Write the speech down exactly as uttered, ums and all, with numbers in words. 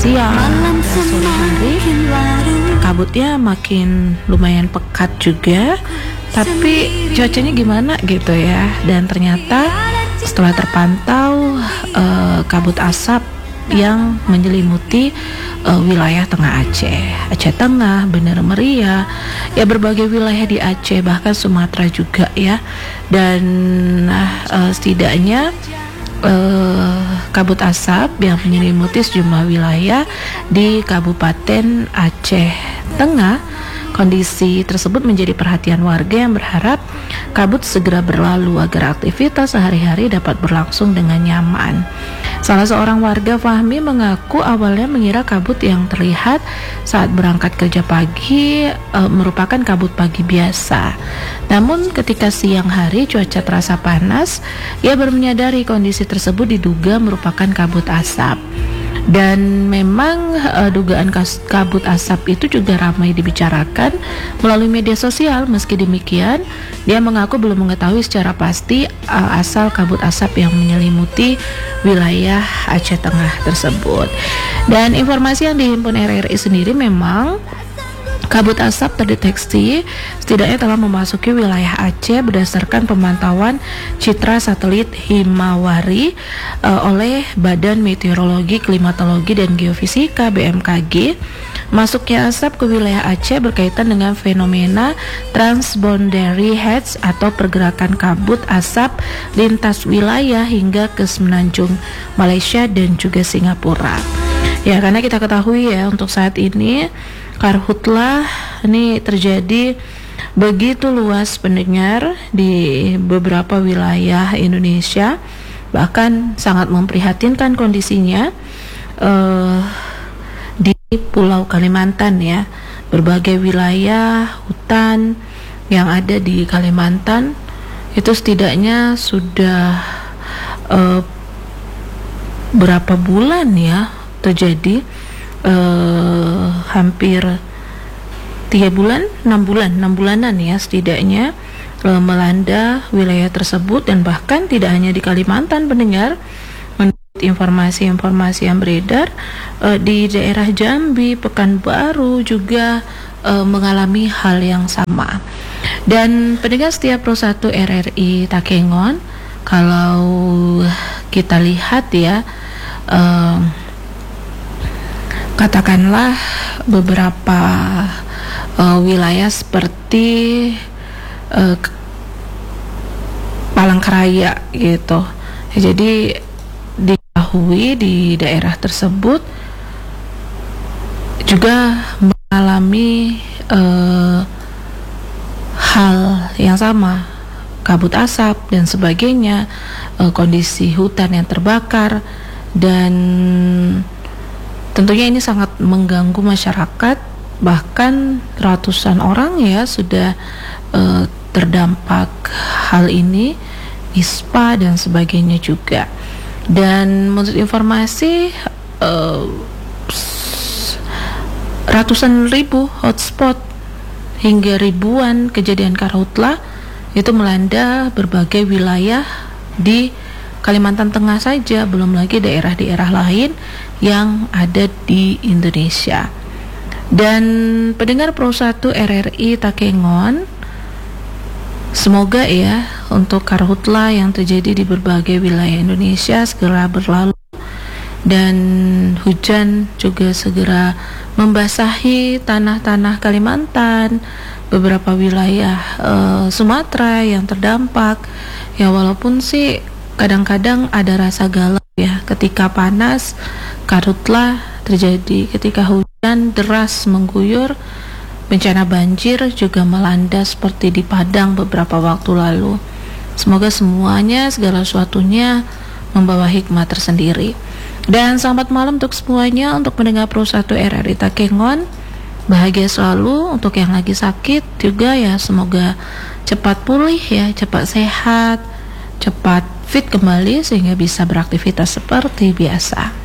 siang, sore hari kabutnya makin lumayan pekat juga, tapi cuacanya gimana gitu ya. Dan ternyata setelah terpantau uh, kabut asap yang menyelimuti uh, wilayah Tengah Aceh, Aceh Tengah, Bener Meriah, ya berbagai wilayah di Aceh, bahkan Sumatera juga ya. Dan uh, setidaknya uh, kabut asap yang menyelimuti sejumlah wilayah di Kabupaten Aceh Tengah. Kondisi tersebut menjadi perhatian warga yang berharap kabut segera berlalu agar aktivitas sehari-hari dapat berlangsung dengan nyaman. Salah seorang warga, Fahmi, mengaku awalnya mengira kabut yang terlihat saat berangkat kerja pagi e, merupakan kabut pagi biasa. Namun ketika siang hari cuaca terasa panas, ia baru menyadari kondisi tersebut diduga merupakan kabut asap. Dan memang uh, dugaan kabut asap itu juga ramai dibicarakan melalui media sosial. Meski demikian, dia mengaku belum mengetahui secara pasti uh, asal kabut asap yang menyelimuti wilayah Aceh Tengah tersebut. Dan informasi yang dihimpun R R I sendiri, memang kabut asap terdeteksi setidaknya telah memasuki wilayah Aceh berdasarkan pemantauan citra satelit Himawari uh, oleh Badan Meteorologi, Klimatologi, dan Geofisika B M K G. Masuknya asap ke wilayah Aceh berkaitan dengan fenomena transboundary hedge atau pergerakan kabut asap lintas wilayah hingga ke Semenanjung Malaysia dan juga Singapura. Ya, karena kita ketahui ya, untuk saat ini karhutlah ini terjadi begitu luas pendengar di beberapa wilayah Indonesia, bahkan sangat memprihatinkan kondisinya uh, di Pulau Kalimantan ya. Berbagai wilayah hutan yang ada di Kalimantan itu setidaknya sudah uh, berapa bulan ya terjadi. Uh, hampir tiga bulan, enam bulan, enam bulanan ya setidaknya uh, melanda wilayah tersebut. Dan bahkan tidak hanya di Kalimantan pendengar, menurut informasi-informasi yang beredar uh, di daerah Jambi, Pekanbaru juga uh, mengalami hal yang sama. Dan pendengar setiap Pro satu R R I Takengon, kalau kita lihat ya, uh, katakanlah beberapa uh, wilayah seperti uh, Palangkaraya gitu. Ya, jadi diketahui di daerah tersebut juga mengalami uh, hal yang sama, kabut asap dan sebagainya, uh, kondisi hutan yang terbakar. Dan tentunya ini sangat mengganggu masyarakat, bahkan ratusan orang ya sudah uh, terdampak hal ini, ispa dan sebagainya juga. Dan menurut informasi uh, ratusan ribu hotspot hingga ribuan kejadian karhutlah itu melanda berbagai wilayah di Kalimantan Tengah saja, belum lagi daerah-daerah lain yang ada di Indonesia. Dan pendengar Pro satu R R I Takengon, semoga ya untuk karhutlah yang terjadi di berbagai wilayah Indonesia segera berlalu dan hujan juga segera membasahi tanah-tanah Kalimantan, beberapa wilayah uh, Sumatera yang terdampak. Ya, walaupun sih kadang-kadang ada rasa galau ya, ketika panas karhutlah terjadi, ketika hujan deras mengguyur, bencana banjir juga melanda seperti di Padang beberapa waktu lalu. Semoga semuanya, segala sesuatunya membawa hikmah tersendiri. Dan selamat malam untuk semuanya, untuk pendengar Pro satu R R I Takengon. Bahagia selalu. Untuk yang lagi sakit juga ya, semoga cepat pulih ya, cepat sehat, cepat fit kembali sehingga bisa beraktivitas seperti biasa.